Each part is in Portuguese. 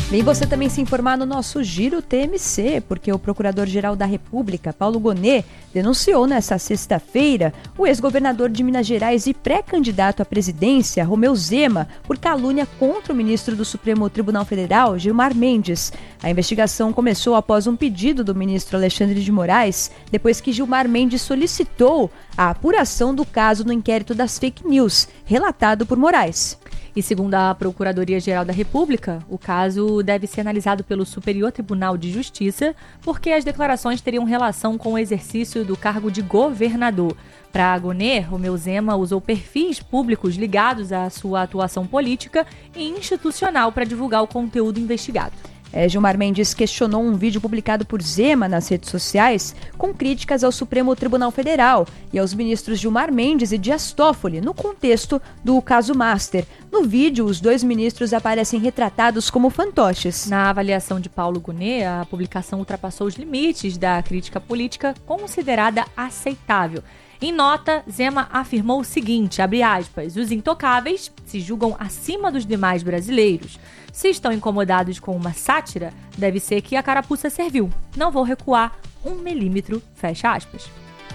E você também se informar no nosso Giro TMC, porque o Procurador-Geral da República, Paulo Gonet, denunciou nesta sexta-feira o ex-governador de Minas Gerais e pré-candidato à presidência, Romeu Zema, por calúnia contra o ministro do Supremo Tribunal Federal, Gilmar Mendes. A investigação começou após um pedido do ministro Alexandre de Moraes, depois que Gilmar Mendes solicitou a apuração do caso no inquérito das fake news, relatado por Moraes. E segundo a Procuradoria-Geral da República, o caso deve ser analisado pelo Superior Tribunal de Justiça, porque as declarações teriam relação com o exercício do cargo de governador. Para Gonet, Romeu Zema usou perfis públicos ligados à sua atuação política e institucional para divulgar o conteúdo investigado. Gilmar Mendes questionou um vídeo publicado por Zema nas redes sociais com críticas ao Supremo Tribunal Federal e aos ministros Gilmar Mendes e Dias Toffoli no contexto do caso Master. No vídeo, os dois ministros aparecem retratados como fantoches. Na avaliação de Paulo Gonet, a publicação ultrapassou os limites da crítica política considerada aceitável. Em nota, Zema afirmou o seguinte, abre aspas, os intocáveis se julgam acima dos demais brasileiros. Se estão incomodados com uma sátira, deve ser que a carapuça serviu. Não vou recuar 1 milímetro, fecha aspas.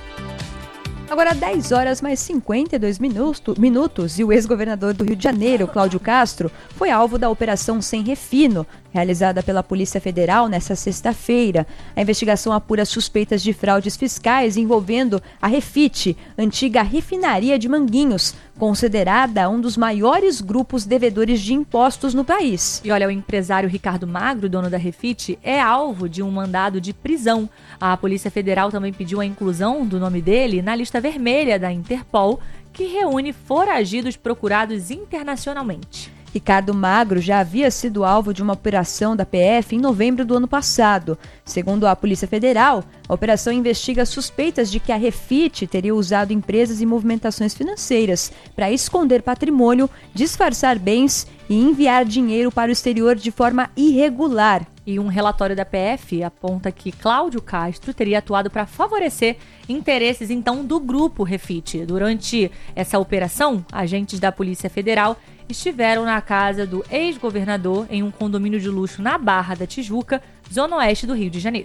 Agora 10 horas mais 52 minutos e o ex-governador do Rio de Janeiro, Cláudio Castro, foi alvo da Operação Sem Refino, realizada pela Polícia Federal nesta sexta-feira. A investigação apura suspeitas de fraudes fiscais envolvendo a Refit, antiga refinaria de Manguinhos, considerada um dos maiores grupos devedores de impostos no país. E olha, o empresário Ricardo Magro, dono da Refit, é alvo de um mandado de prisão. A Polícia Federal também pediu a inclusão do nome dele na lista vermelha da Interpol, que reúne foragidos procurados internacionalmente. Ricardo Magro já havia sido alvo de uma operação da PF em novembro do ano passado. Segundo a Polícia Federal, a operação investiga suspeitas de que a Refit teria usado empresas e movimentações financeiras para esconder patrimônio, disfarçar bens e enviar dinheiro para o exterior de forma irregular. E um relatório da PF aponta que Cláudio Castro teria atuado para favorecer interesses, então, do grupo Refit. Durante essa operação, agentes da Polícia Federal estiveram na casa do ex-governador em um condomínio de luxo na Barra da Tijuca, zona oeste do Rio de Janeiro.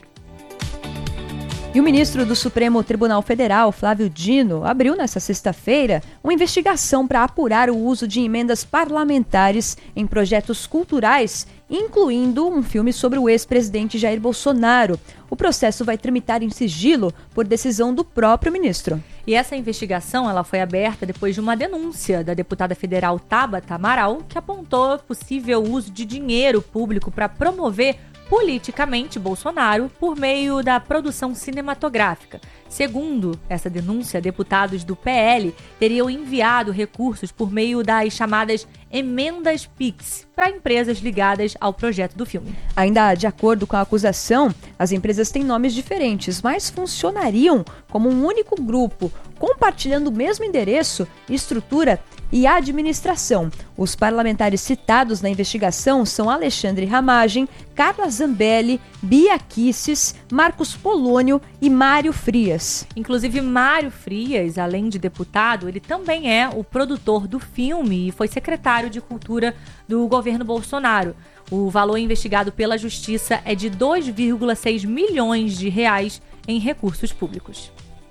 E o ministro do Supremo Tribunal Federal, Flávio Dino, abriu nesta sexta-feira uma investigação para apurar o uso de emendas parlamentares em projetos culturais, incluindo um filme sobre o ex-presidente Jair Bolsonaro. O processo vai tramitar em sigilo por decisão do próprio ministro. E essa investigação ela foi aberta depois de uma denúncia da deputada federal Tabata Amaral, que apontou possível uso de dinheiro público para promover politicamente Bolsonaro por meio da produção cinematográfica. Segundo essa denúncia, deputados do PL teriam enviado recursos por meio das chamadas emendas PIX para empresas ligadas ao projeto do filme. Ainda de acordo com a acusação, as empresas têm nomes diferentes, mas funcionariam como um único grupo, compartilhando o mesmo endereço, estrutura e administração. Os parlamentares citados na investigação são Alexandre Ramagem, Carla Zambelli, Bia Kicis, Marcos Polônio e Mário Frias. Inclusive, Mário Frias, além de deputado, ele também é o produtor do filme e foi secretário de Cultura do governo Bolsonaro. O valor investigado pela Justiça é de 2,6 milhões de reais em recursos públicos.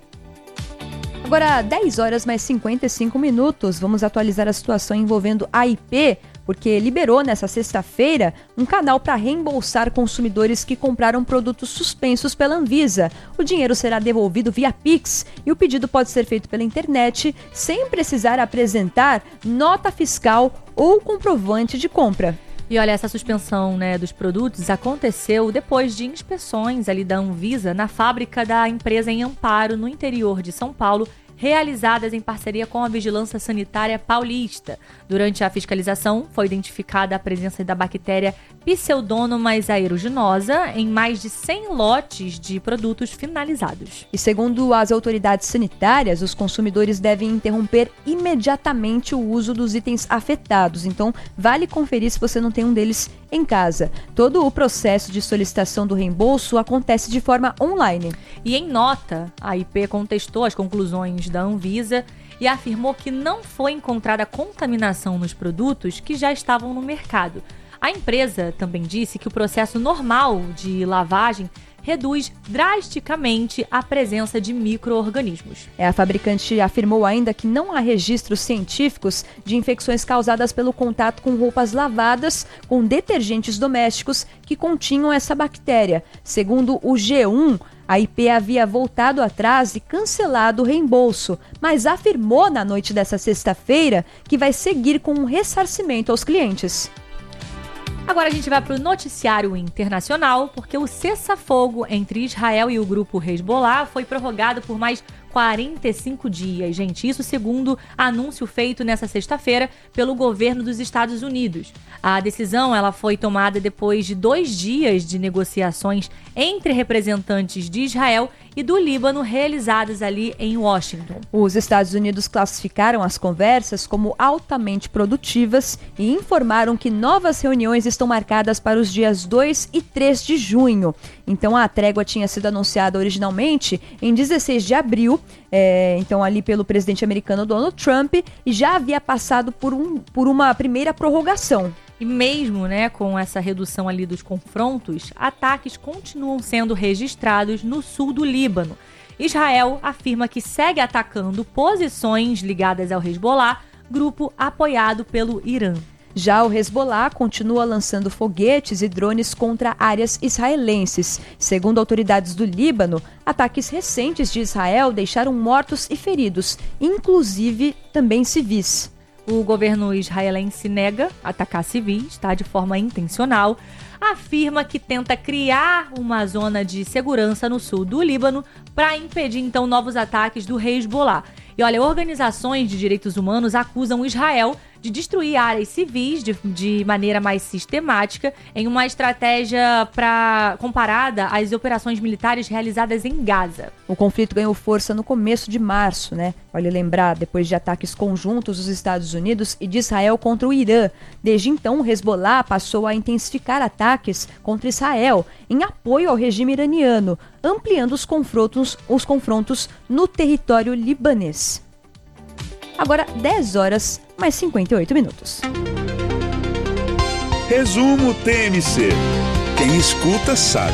Agora, 10 horas mais 55 minutos, vamos atualizar a situação envolvendo a IP, porque liberou nessa sexta-feira um canal para reembolsar consumidores que compraram produtos suspensos pela Anvisa. O dinheiro será devolvido via Pix e o pedido pode ser feito pela internet sem precisar apresentar nota fiscal ou comprovante de compra. E olha, essa suspensão dos produtos aconteceu depois de inspeções ali da Anvisa na fábrica da empresa em Amparo, no interior de São Paulo, realizadas em parceria com a Vigilância Sanitária Paulista. Durante a fiscalização, foi identificada a presença da bactéria Pseudomonas aeruginosa em mais de 100 lotes de produtos finalizados. E segundo as autoridades sanitárias, os consumidores devem interromper imediatamente o uso dos itens afetados. Então, vale conferir se você não tem um deles em casa. Todo o processo de solicitação do reembolso acontece de forma online. E em nota, a IP contestou as conclusões da Anvisa e afirmou que não foi encontrada contaminação nos produtos que já estavam no mercado. A empresa também disse que o processo normal de lavagem reduz drasticamente a presença de micro-organismos. A fabricante afirmou ainda que não há registros científicos de infecções causadas pelo contato com roupas lavadas com detergentes domésticos que continham essa bactéria. Segundo o G1, a IP havia voltado atrás e cancelado o reembolso, mas afirmou na noite dessa sexta-feira que vai seguir com um ressarcimento aos clientes. Agora a gente vai para o noticiário internacional, porque o cessar-fogo entre Israel e o grupo Hezbollah foi prorrogado por mais 45 dias, gente. Isso segundo anúncio feito nessa sexta-feira pelo governo dos Estados Unidos. A decisão ela foi tomada depois de 2 dias de negociações entre representantes de Israel e do Líbano realizadas ali em Washington. Os Estados Unidos classificaram as conversas como altamente produtivas e informaram que novas reuniões estão marcadas para os dias 2 e 3 de junho. Então a trégua tinha sido anunciada originalmente em 16 de abril, então ali pelo presidente americano Donald Trump, e já havia passado por uma primeira prorrogação. E mesmo, com essa redução ali dos confrontos, ataques continuam sendo registrados no sul do Líbano. Israel afirma que segue atacando posições ligadas ao Hezbollah, grupo apoiado pelo Irã. Já o Hezbollah continua lançando foguetes e drones contra áreas israelenses. Segundo autoridades do Líbano, ataques recentes de Israel deixaram mortos e feridos, inclusive também civis. O governo israelense nega atacar civis, de forma intencional. Afirma que tenta criar uma zona de segurança no sul do Líbano para impedir, então, novos ataques do Hezbollah. E olha, organizações de direitos humanos acusam Israel de destruir áreas civis de maneira mais sistemática em uma estratégia comparada às operações militares realizadas em Gaza. O conflito ganhou força no começo de março, Vale lembrar, depois de ataques conjuntos dos Estados Unidos e de Israel contra o Irã. Desde então, o Hezbollah passou a intensificar ataques contra Israel em apoio ao regime iraniano, ampliando os confrontos no território libanês. Agora, 10 horas mais 58 minutos. Resumo TMC. Quem escuta sabe.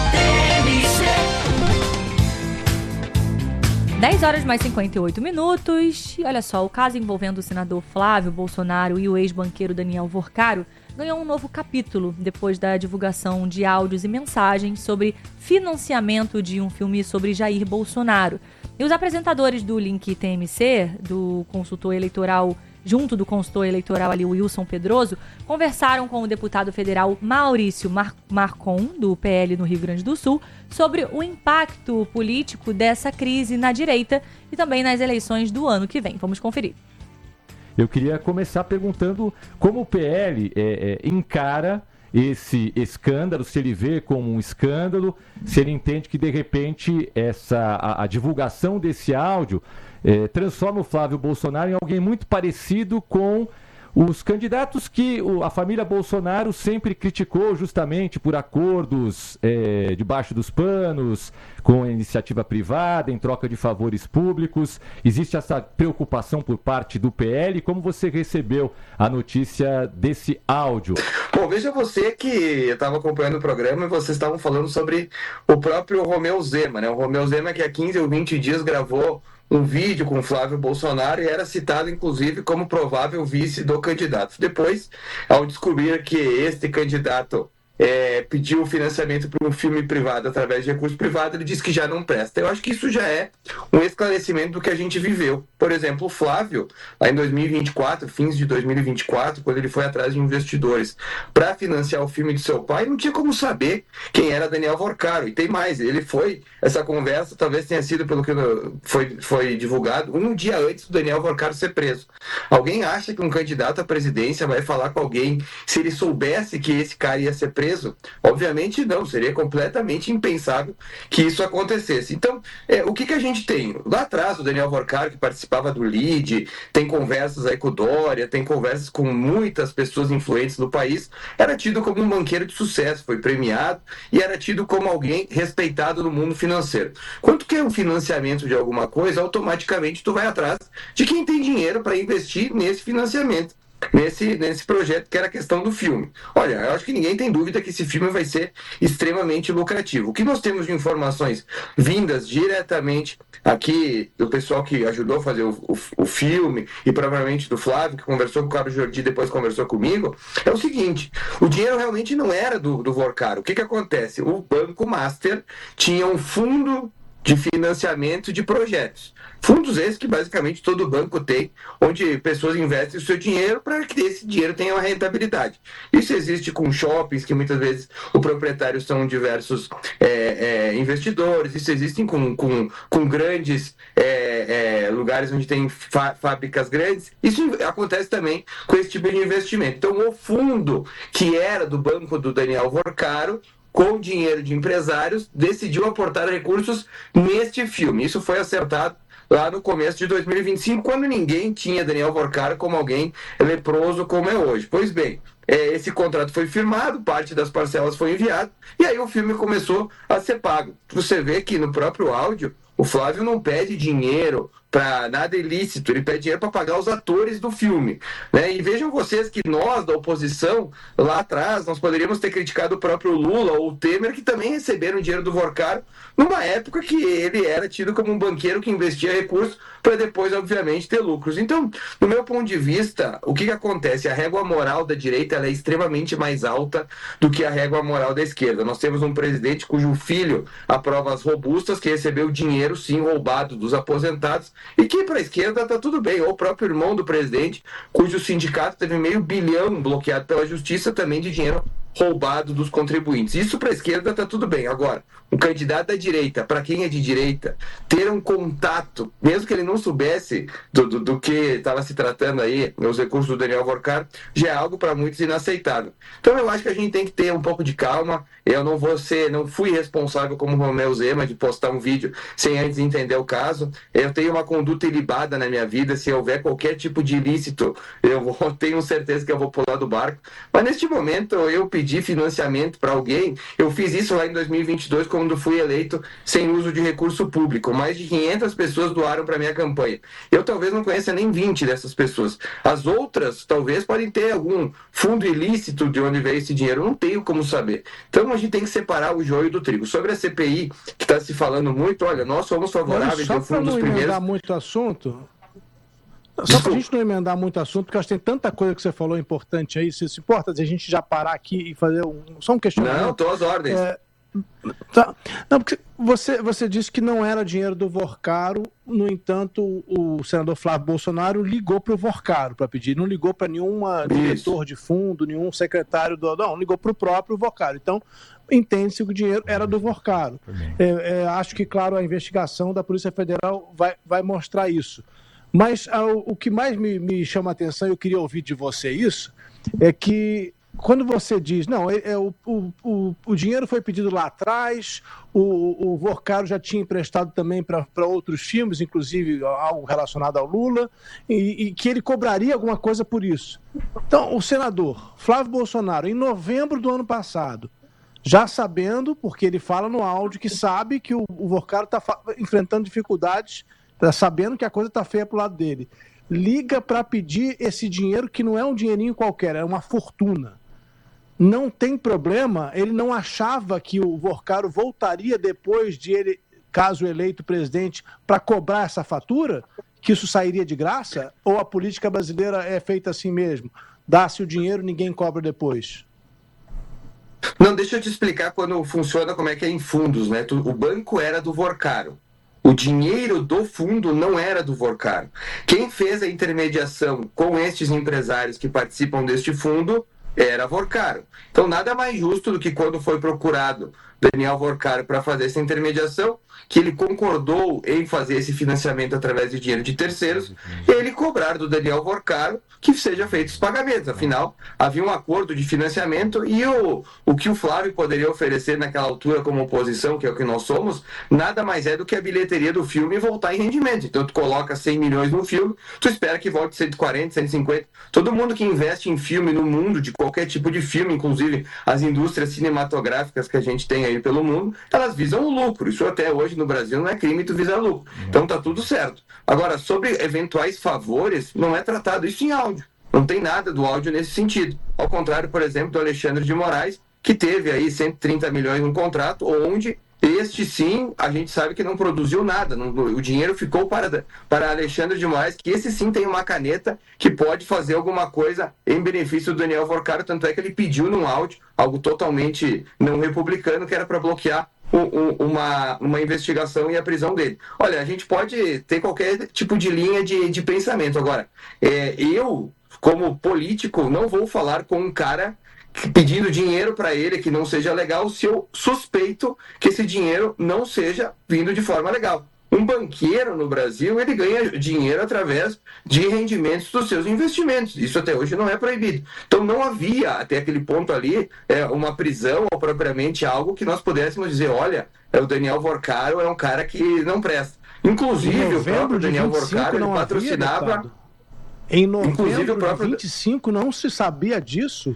10 horas mais 58 minutos. E olha só, o caso envolvendo o senador Flávio Bolsonaro e o ex-banqueiro Daniel Vorcaro ganhou um novo capítulo depois da divulgação de áudios e mensagens sobre financiamento de um filme sobre Jair Bolsonaro. E os apresentadores do Link TMC, do consultor eleitoral, junto do consultor eleitoral ali, Wilson Pedroso, conversaram com o deputado federal Maurício Marcon, do PL no Rio Grande do Sul, sobre o impacto político dessa crise na direita e também nas eleições do ano que vem. Vamos conferir. Eu queria começar perguntando como o PL encara esse escândalo, se ele vê como um escândalo, se ele entende que, de repente, a divulgação desse áudio transforma o Flávio Bolsonaro em alguém muito parecido com os candidatos que a família Bolsonaro sempre criticou justamente por acordos debaixo dos panos, com a iniciativa privada, em troca de favores públicos. Existe essa preocupação por parte do PL? Como você recebeu a notícia desse áudio? Bom, veja você que eu estava acompanhando o programa e vocês estavam falando sobre o próprio Romeu Zema, O Romeu Zema que há 15 ou 20 dias gravou um vídeo com Flávio Bolsonaro e era citado, inclusive, como provável vice do candidato. Depois, ao descobrir que este candidato pediu financiamento para um filme privado através de recurso privado, ele disse que já não presta. Eu acho que isso já é um esclarecimento do que a gente viveu. Por exemplo, o Flávio, lá em 2024, fins de 2024, quando ele foi atrás de investidores para financiar o filme de seu pai, não tinha como saber quem era Daniel Vorcaro. E tem mais, essa conversa talvez tenha sido, pelo que foi divulgado, um dia antes do Daniel Vorcaro ser preso. Alguém acha que um candidato à presidência vai falar com alguém se ele soubesse que esse cara ia ser preso? Obviamente não, seria completamente impensável que isso acontecesse. Então, o que a gente tem? Lá atrás, o Daniel Vorcaro, que participava do LIDE, tem conversas aí com o Dória, tem conversas com muitas pessoas influentes no país, era tido como um banqueiro de sucesso, foi premiado e era tido como alguém respeitado no mundo financeiro. Quando tu quer um financiamento de alguma coisa, automaticamente tu vai atrás de quem tem dinheiro para investir nesse financiamento. nesse projeto, que era a questão do filme. Olha, eu acho que ninguém tem dúvida que esse filme vai ser extremamente lucrativo. O que nós temos de informações vindas diretamente aqui do pessoal que ajudou a fazer o filme, e provavelmente do Flávio, que conversou com o Carlos Jordi, depois conversou comigo, é o seguinte: o dinheiro realmente não era do Vorcaro. O que acontece? O Banco Master tinha um fundo de financiamento de projetos. Fundos esses que basicamente todo banco tem, onde pessoas investem o seu dinheiro para que esse dinheiro tenha uma rentabilidade. Isso existe com shoppings, que muitas vezes o proprietário são diversos investidores, isso existe com grandes lugares onde tem fábricas grandes. Isso acontece também com esse tipo de investimento. Então, o fundo que era do banco do Daniel Vorcaro, com dinheiro de empresários, decidiu aportar recursos neste filme. Isso foi acertado lá no começo de 2025, quando ninguém tinha Daniel Vorcaro como alguém leproso como é hoje. Pois bem, esse contrato foi firmado, parte das parcelas foi enviada, e aí o filme começou a ser pago. Você vê que no próprio áudio, o Flávio não pede dinheiro para nada ilícito, ele pede dinheiro para pagar os atores do filme, né? E vejam vocês que nós, da oposição, lá atrás, nós poderíamos ter criticado o próprio Lula ou o Temer, que também receberam dinheiro do Vorcaro, numa época que ele era tido como um banqueiro que investia recursos para depois, obviamente, ter lucros. Então, do meu ponto de vista, o que acontece? A régua moral da direita ela é extremamente mais alta do que a régua moral da esquerda. Nós temos um presidente cujo filho aprova as robustas, que recebeu dinheiro, sim, roubado dos aposentados, e que para a esquerda está tudo bem. Ou o próprio irmão do presidente, cujo sindicato teve R$500 milhão bloqueado pela justiça, também de dinheiro roubado dos contribuintes. Isso para a esquerda está tudo bem. Agora, um candidato da direita, para quem é de direita, ter um contato, mesmo que ele não soubesse do que estava se tratando aí, os recursos do Daniel Vorcaro, já é algo para muitos inaceitável. Então eu acho que a gente tem que ter um pouco de calma. Eu não fui responsável como Romeu Zema de postar um vídeo sem antes entender o caso. Eu tenho uma conduta ilibada na minha vida. Se houver qualquer tipo de ilícito, tenho certeza que eu vou pular do barco. Mas neste momento eu pedi financiamento para alguém. Eu fiz isso lá em 2022, quando fui eleito sem uso de recurso público. Mais de 500 pessoas doaram para minha campanha. Eu talvez não conheça nem 20 dessas pessoas. As outras talvez podem ter algum fundo ilícito de onde veio esse dinheiro. Eu não tenho como saber. Então a gente tem que separar o joio do trigo. Sobre a CPI, que está se falando muito, olha, nós somos favoráveis. Só para não emendar muito assunto, só para a gente não emendar muito assunto, porque eu acho que tem tanta coisa que você falou importante aí. Se importa de a gente já parar aqui e fazer só um questionamento? Não, estou às ordens. Tá. Não, porque você disse que não era dinheiro do Vorcaro, no entanto, o senador Flávio Bolsonaro ligou para o Vorcaro para pedir, não ligou para nenhum diretor de fundo, nenhum secretário não, ligou para o próprio Vorcaro. Então, entende-se que o dinheiro era do Vorcaro. Acho que, claro, a investigação da Polícia Federal vai mostrar isso. Mas o que mais me chama a atenção, eu queria ouvir de você isso, é que quando você diz, não, o dinheiro foi pedido lá atrás, o Vorcaro já tinha emprestado também para outros filmes, inclusive algo relacionado ao Lula, e que ele cobraria alguma coisa por isso. Então, o senador Flávio Bolsonaro, em novembro do ano passado, já sabendo, porque ele fala no áudio que sabe que o Vorcaro está enfrentando dificuldades, tá sabendo que a coisa está feia para o lado dele, liga para pedir esse dinheiro que não é um dinheirinho qualquer, é uma fortuna. Não tem problema, ele não achava que o Vorcaro voltaria depois de ele, caso eleito presidente, para cobrar essa fatura? Que isso sairia de graça? Ou a política brasileira é feita assim mesmo? Dá-se o dinheiro, ninguém cobra depois? Não, deixa eu te explicar quando funciona, como é que é em fundos, né? O banco era do Vorcaro. O dinheiro do fundo não era do Vorcaro. Quem fez a intermediação com estes empresários que participam deste fundo era Vorcaro. Então, nada mais justo do que quando foi procurado Daniel Vorcaro para fazer essa intermediação, que ele concordou em fazer esse financiamento através de dinheiro de terceiros, ele cobrar do Daniel Vorcaro que seja feito os pagamentos. Afinal, havia um acordo de financiamento e o que o Flávio poderia oferecer naquela altura como oposição, que é o que nós somos, nada mais é do que a bilheteria do filme voltar em rendimento. Então, tu coloca 100 milhões no filme, tu espera que volte 140, 150. Todo mundo que investe em filme no mundo, de qualquer tipo de filme, inclusive as indústrias cinematográficas que a gente tem aí pelo mundo, elas visam o lucro. Isso até hoje no Brasil não é crime tu visar lucro. Então tá tudo certo. Agora, sobre eventuais favores, não é tratado isso em áudio. Não tem nada do áudio nesse sentido. Ao contrário, por exemplo, do Alexandre de Moraes, que teve aí 130 milhões no contrato, onde este sim, a gente sabe que não produziu nada. O dinheiro ficou para Alexandre de Moraes, que esse sim tem uma caneta que pode fazer alguma coisa em benefício do Daniel Vorcaro, tanto é que ele pediu num áudio, algo totalmente não republicano, que era para bloquear uma investigação e a prisão dele. Olha, a gente pode ter qualquer tipo de linha de pensamento. Agora, eu, como político, não vou falar com um cara pedindo dinheiro para ele que não seja legal, se eu suspeito que esse dinheiro não seja vindo de forma legal. Um banqueiro no Brasil, ele ganha dinheiro através de rendimentos dos seus investimentos. Isso até hoje não é proibido. Então não havia, até aquele ponto ali, uma prisão ou propriamente algo que nós pudéssemos dizer, olha, o Daniel Vorcaro é um cara que não presta. Inclusive, o próprio Daniel Vorcaro, ele patrocinava... Em novembro de 25 não se sabia disso?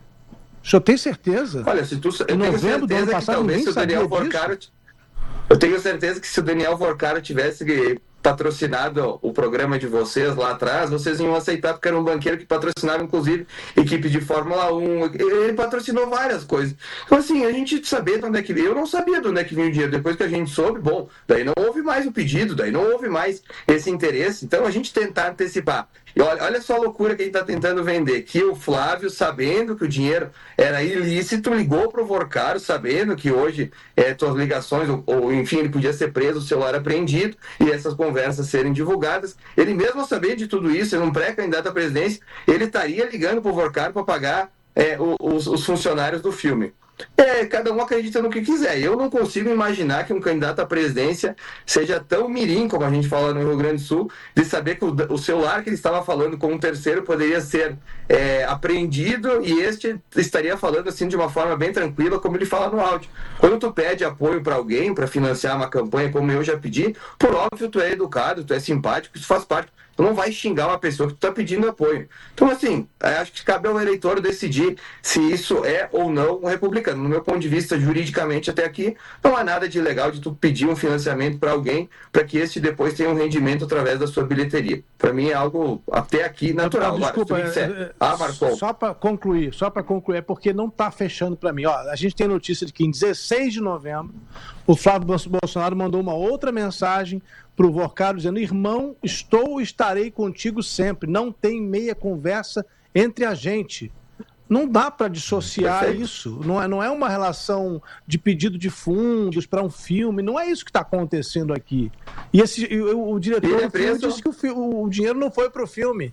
O senhor tem certeza? Olha, eu tenho certeza que talvez se o Daniel Vorcaro... Eu tenho certeza que se o Daniel Vorcaro tivesse patrocinado o programa de vocês lá atrás, vocês iam aceitar, porque era um banqueiro que patrocinava, inclusive, equipe de Fórmula 1. Ele patrocinou várias coisas. Então, assim, a gente saber de onde é que... Eu não sabia de onde é que vinha o dinheiro. Depois que a gente soube, bom, daí não houve mais o pedido, daí não houve mais esse interesse. Então, a gente tentar antecipar. E olha só a loucura que a gente está tentando vender, que o Flávio, sabendo que o dinheiro era ilícito, ligou para o Vorcaro, sabendo que hoje suas ligações, ou enfim, ele podia ser preso, o celular apreendido, e essas conversas serem divulgadas. Ele mesmo sabendo de tudo isso, ele um pré-candidato à presidência, ele estaria ligando para o Vorcaro para pagar os funcionários do filme. Cada um acredita no que quiser. Eu não consigo imaginar que um candidato à presidência seja tão mirim, como a gente fala no Rio Grande do Sul, de saber que o celular que ele estava falando com um terceiro poderia ser apreendido e este estaria falando assim de uma forma bem tranquila, como ele fala no áudio. Quando tu pede apoio para alguém, para financiar uma campanha, como eu já pedi, por óbvio tu é educado, tu é simpático, isso faz parte. Tu não vai xingar uma pessoa que tu está pedindo apoio. Então, assim, acho que cabe ao eleitor decidir se isso é ou não um republicano. No meu ponto de vista, juridicamente, até aqui, não há nada de ilegal de tu pedir um financiamento para alguém para que este depois tenha um rendimento através da sua bilheteria. Para mim é algo, até aqui, natural. Desculpa, Marcon. Só para concluir, é porque não está fechando para mim. Ó, a gente tem notícia de que em 16 de novembro, o Flávio Bolsonaro mandou uma outra mensagem para o Vorcaro dizendo: irmão, estarei contigo sempre, não tem meia conversa entre a gente. Não dá para dissociar Perfeito. Isso, não é uma relação de pedido de fundos para um filme, não é isso que está acontecendo aqui. E o diretor do filme disse que o dinheiro não foi para o filme.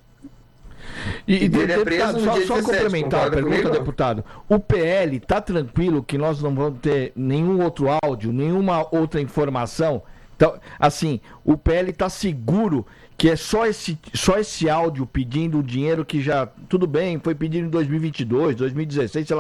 E deputado, só complementar a pergunta, deputado. O PL está tranquilo que nós não vamos ter nenhum outro áudio, nenhuma outra informação? Então, assim, o PL está seguro que é só esse áudio pedindo o dinheiro que já, tudo bem, foi pedido em 2022, 2016, sei lá.